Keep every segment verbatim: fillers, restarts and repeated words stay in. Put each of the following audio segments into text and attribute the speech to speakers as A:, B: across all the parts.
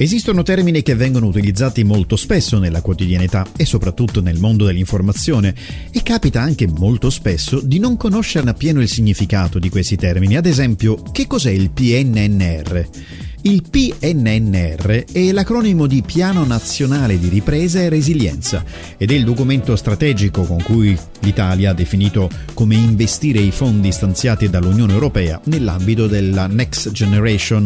A: Esistono termini che vengono utilizzati molto spesso nella quotidianità e soprattutto nel mondo dell'informazione, e capita anche molto spesso di non conoscerne appieno il significato di questi termini. Ad esempio, che cos'è il P N N R? Il P N N R è l'acronimo di Piano Nazionale di Ripresa e Resilienza ed è il documento strategico con cui l'Italia ha definito come investire i fondi stanziati dall'Unione Europea nell'ambito della Next Generation,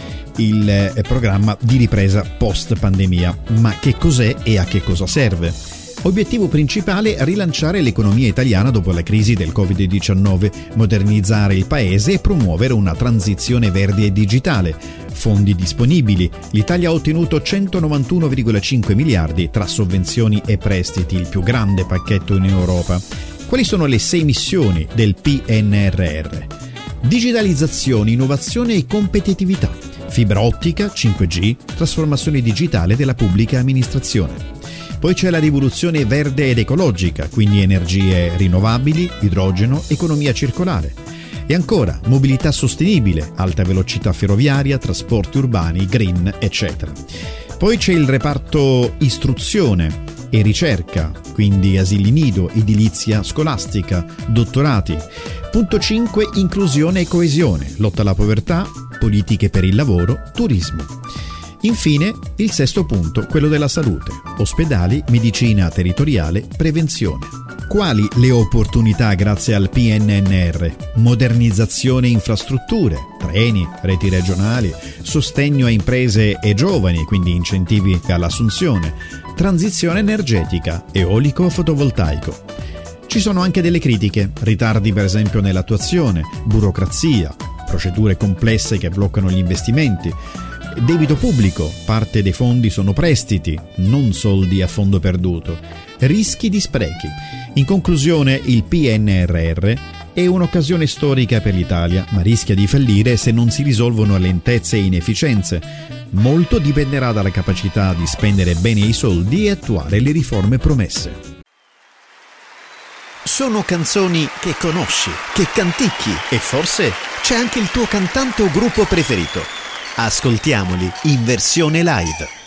A: il programma di ripresa post-pandemia. Ma che cos'è e a che cosa serve? Obiettivo principale: rilanciare l'economia italiana dopo la crisi del covid diciannove, modernizzare il paese e promuovere una transizione verde e digitale. Fondi disponibili: l'Italia ha ottenuto centonovantuno virgola cinque miliardi tra sovvenzioni e prestiti, il più grande pacchetto in Europa. Quali sono le sei missioni del P N R R? Digitalizzazione, innovazione e competitività, fibra ottica, cinque G, trasformazione digitale della pubblica amministrazione. Poi c'è la rivoluzione verde ed ecologica, quindi energie rinnovabili, idrogeno, economia circolare. E ancora, mobilità sostenibile, alta velocità ferroviaria, trasporti urbani, green, eccetera. Poi c'è il reparto istruzione e ricerca, quindi asili nido, edilizia scolastica, dottorati. Punto cinque, inclusione e coesione, lotta alla povertà, politiche per il lavoro, turismo. Infine, il sesto punto, quello della salute, ospedali, medicina territoriale, prevenzione. Quali le opportunità grazie al P N N R? Modernizzazione e infrastrutture, treni, reti regionali, sostegno a imprese e giovani, quindi incentivi all'assunzione, transizione energetica, eolico fotovoltaico. Ci sono anche delle critiche, ritardi per esempio nell'attuazione, burocrazia, procedure complesse che bloccano gli investimenti, debito pubblico, parte dei fondi sono prestiti, non soldi a fondo perduto, rischi di sprechi. In conclusione, il P N R R è un'occasione storica per l'Italia, ma rischia di fallire se non si risolvono lentezze e inefficienze. Molto dipenderà dalla capacità di spendere bene i soldi e attuare le riforme promesse.
B: Sono canzoni che conosci, che canticchi e forse c'è anche il tuo cantante o gruppo preferito. Ascoltiamoli in versione live.